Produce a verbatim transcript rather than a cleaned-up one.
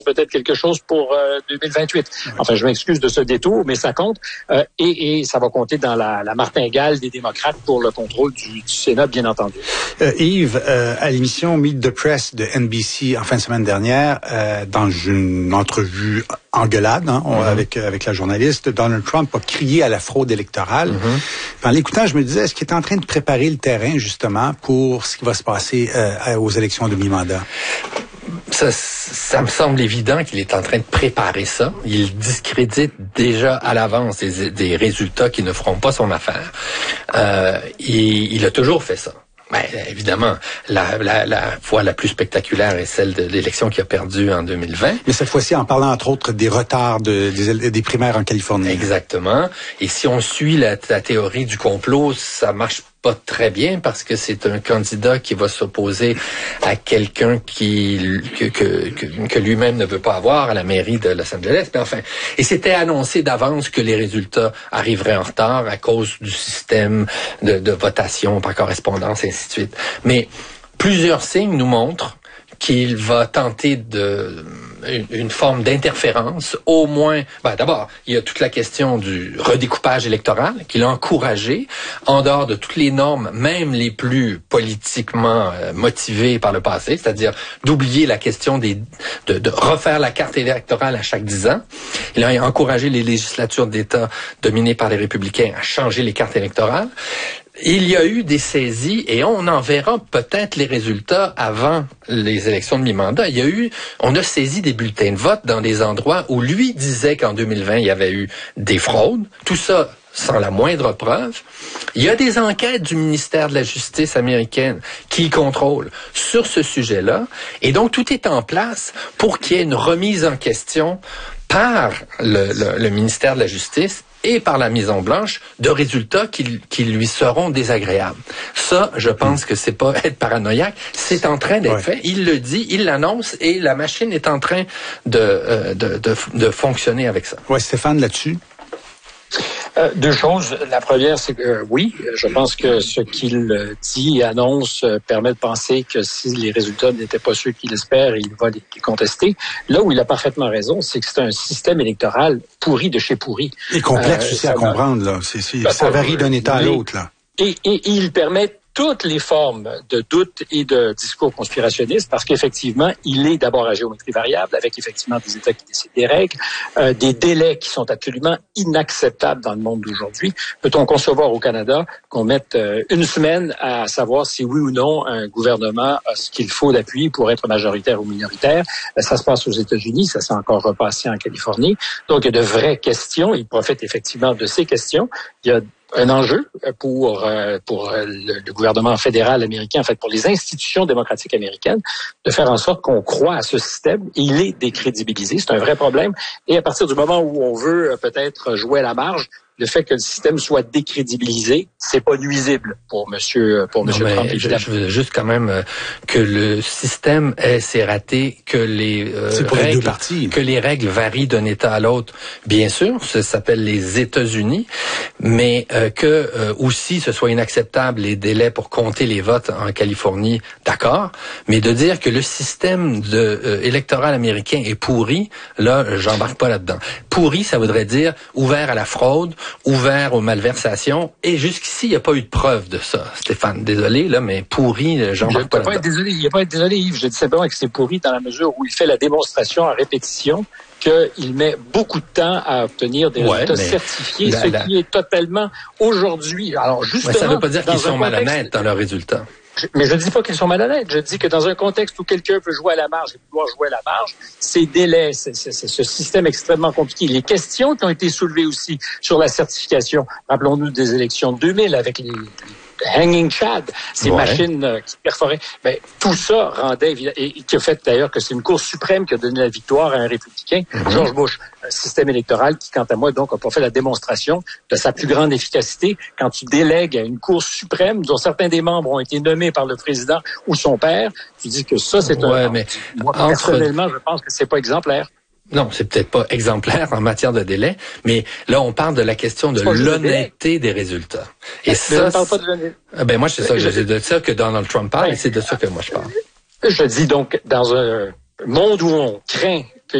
peut-être quelque chose pour euh, deux mille vingt-huit. Enfin, je m'excuse de ce détour, mais ça compte. Euh, et, et ça va compter dans la, la martingale des démocrates pour le contrôle du, du Sénat, bien entendu. Euh, Yves, euh, à l'émission Meet the Press de N B C en fin de semaine dernière, euh, dans une entrevue engueulade hein, mm-hmm. avec avec la journaliste, Donald Trump a crié à la fraude électorale. Mm-hmm. En l'écoutant, je me disais, est-ce qu'il est en train de préparer le terrain justement pour ce qui va se passer euh, aux élections de mi-mandat? Ça, ça me semble évident qu'il est en train de préparer ça. Il discrédite déjà à l'avance des, des résultats qui ne feront pas son affaire. Euh, il, il a toujours fait ça. Ben, évidemment, la, la, la fois la plus spectaculaire est celle de l'élection qu'il a perdue en deux mille vingt. Mais cette fois-ci, en parlant entre autres des retards de, des, des primaires en Californie. Exactement. Et si on suit la, la théorie du complot, ça marche pas très bien parce que c'est un candidat qui va s'opposer à quelqu'un qui que, que, que, que lui-même ne veut pas avoir à la mairie de Los Angeles. Mais enfin, et c'était annoncé d'avance que les résultats arriveraient en retard à cause du système de, de votation par correspondance et ainsi de suite. Mais plusieurs signes nous montrent qu'il va tenter de une, une forme d'interférence, au moins. Ben, d'abord, il y a toute la question du redécoupage électoral qu'il a encouragé, en dehors de toutes les normes, même les plus politiquement euh, motivées par le passé, c'est-à-dire d'oublier la question des de, de refaire la carte électorale à chaque dix ans. Il a encouragé les législatures d'État dominées par les républicains à changer les cartes électorales. Il y a eu des saisies et on en verra peut-être les résultats avant les élections de mi-mandat. Il y a eu, on a saisi des bulletins de vote dans des endroits où lui disait qu'en deux mille vingt, il y avait eu des fraudes. Tout ça sans la moindre preuve. Il y a des enquêtes du ministère de la Justice américaine qui contrôle sur ce sujet-là. Et donc, tout est en place pour qu'il y ait une remise en question par le, le, le ministère de la Justice et par la Maison-Blanche de résultats qui, qui lui seront désagréables. Ça, je pense que c'est pas être paranoïaque, c'est en train d'être ouais. fait. Il le dit, il l'annonce et la machine est en train de, euh, de, de, de fonctionner avec ça. Ouais, Stéphane, là-dessus? Euh, deux choses. La première, c'est que euh, oui, je pense que ce qu'il dit et annonce euh, permet de penser que si les résultats n'étaient pas ceux qu'il espère, il va les contester. Là où il a parfaitement raison, c'est que c'est un système électoral pourri de chez pourri. Et complexe euh, aussi à comprendre, là. C'est, c'est, ça varie d'un État à l'autre, là. Et, et, et il permet toutes les formes de doute et de discours conspirationnistes, parce qu'effectivement, il est d'abord à géométrie variable, avec effectivement des États qui décident des règles, euh, des délais qui sont absolument inacceptables dans le monde d'aujourd'hui. Peut-on concevoir au Canada qu'on mette euh, une semaine à savoir si oui ou non un gouvernement a ce qu'il faut d'appui pour être majoritaire ou minoritaire? Ça se passe aux États-Unis, ça s'est encore repassé en Californie. Donc, il y a de vraies questions. Il profite effectivement de ces questions. Il y a un enjeu pour pour le, le gouvernement fédéral américain, en fait pour les institutions démocratiques américaines, de faire en sorte qu'on croit à ce système. Il est décrédibilisé, c'est un vrai problème. Et à partir du moment où on veut peut-être jouer à la marge, le fait que le système soit décrédibilisé, c'est pas nuisible pour monsieur pour monsieur non, Trump. Je, je veux juste quand même euh, que le système ait ses ratés, que les euh, règles, les parties. que les règles varient d'un État à l'autre. Bien sûr, ça s'appelle les États-Unis, mais euh, que euh, aussi ce soit inacceptable les délais pour compter les votes en Californie, d'accord. Mais de dire que le système de, euh, électoral américain est pourri, là, j'embarque pas là-dedans. Pourri, ça voudrait dire ouvert à la fraude, ouvert aux malversations, et jusqu'ici, il n'y a pas eu de preuve de ça, Stéphane. Désolé, là, mais pourri, j'embarque pas là-dedans. Désolé, il n'y a pas être désolé, Yves. Je dis simplement que c'est pourri dans la mesure où il fait la démonstration à répétition qu'il met beaucoup de temps à obtenir des ouais, résultats certifiés, la, ce la... qui est totalement aujourd'hui. Alors justement, mais ça ne veut pas dire qu'ils sont contexte... malhonnêtes dans leurs résultats. Je, mais je ne dis pas qu'ils sont malhonnêtes. Je dis que dans un contexte où quelqu'un peut jouer à la marge et pouvoir jouer à la marge, ces délais, c'est, c'est, c'est ce système extrêmement compliqué. Les questions qui ont été soulevées aussi sur la certification, rappelons-nous des élections de deux mille avec les, les Hanging Chad, ces ouais. machines euh, qui perforaient. Ben, tout ça rendait évident, et, et qui a fait d'ailleurs que c'est une Cour suprême qui a donné la victoire à un républicain, mm-hmm. George Bush. Un système électoral qui, quant à moi, donc, n'a pas fait la démonstration de sa plus grande efficacité. Quand tu délègues à une Cour suprême, dont certains des membres ont été nommés par le président ou son père, tu dis que ça, c'est ouais, un... Mais moi, entre... personnellement, je pense que c'est pas exemplaire. Non, c'est peut-être pas exemplaire en matière de délai, mais là, on parle de la question de l'honnêteté des résultats. Et mais ça, je ne parle pas de l'honnêteté. Ben moi, c'est ça, je... c'est de ça que Donald Trump parle, et c'est de ça que moi je parle. Je dis donc, dans un monde où on craint